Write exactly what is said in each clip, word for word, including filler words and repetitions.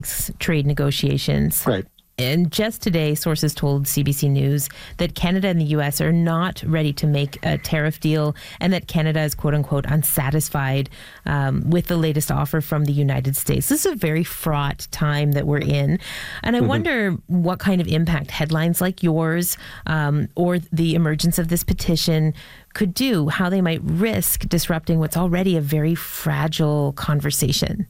trade negotiations. Right. And just today, sources told C B C News that Canada and the U S are not ready to make a tariff deal and that Canada is, quote unquote, unsatisfied um, with the latest offer from the United States. This is a very fraught time that we're in. And I mm-hmm. wonder what kind of impact headlines like yours um, or the emergence of this petition could do, how they might risk disrupting what's already a very fragile conversation.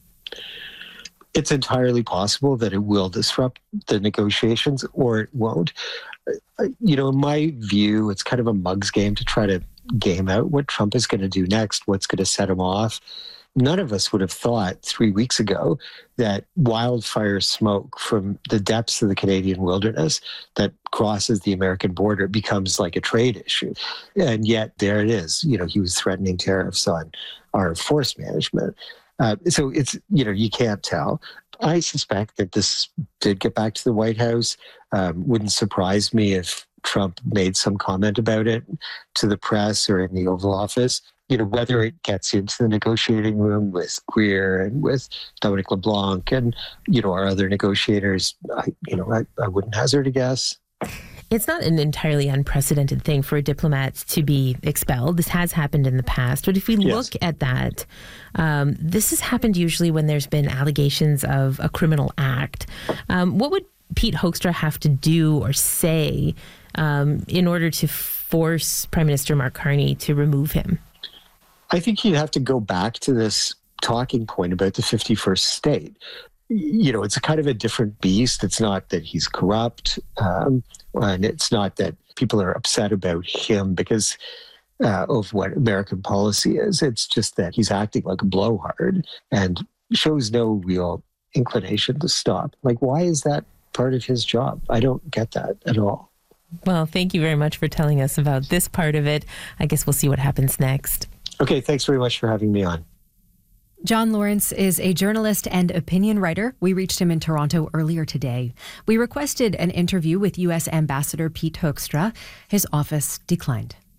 It's entirely possible that it will disrupt the negotiations or it won't. You know, in my view, it's kind of a mug's game to try to game out what Trump is going to do next, what's going to set him off. None of us would have thought three weeks ago that wildfire smoke from the depths of the Canadian wilderness that crosses the American border becomes like a trade issue. And yet there it is. You know, he was threatening tariffs on our forest management. Uh, so it's, you know, you can't tell. I suspect that this did get back to the White House. Um, wouldn't surprise me if Trump made some comment about it to the press or in the Oval Office. You know, whether it gets into the negotiating room with Greer and with Dominic LeBlanc and, you know, our other negotiators, I, you know, I, I wouldn't hazard a guess. It's not an entirely unprecedented thing for a diplomat to be expelled. This has happened in the past. But if we yes. look at that, um, this has happened usually when there's been allegations of a criminal act. Um, what would Pete Hoekstra have to do or say um, in order to force Prime Minister Mark Carney to remove him? I think you'd have to go back to this talking point about the fifty-first state. You know, it's a kind of a different beast. It's not that he's corrupt, um, and it's not that people are upset about him because uh, of what American policy is. It's just that he's acting like a blowhard and shows no real inclination to stop. Like, why is that part of his job? I don't get that at all. Well, thank you very much for telling us about this part of it. I guess we'll see what happens next. Okay, thanks very much for having me on. John Lawrence is a journalist and opinion writer. We reached him in Toronto earlier today. We requested an interview with U S Ambassador Pete Hoekstra. His office declined.